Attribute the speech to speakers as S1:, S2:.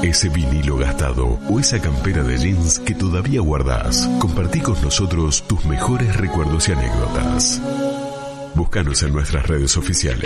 S1: Ese vinilo gastado o esa campera de jeans que todavía guardás. Compartí con nosotros tus mejores recuerdos y anécdotas. Búscanos en nuestras redes oficiales.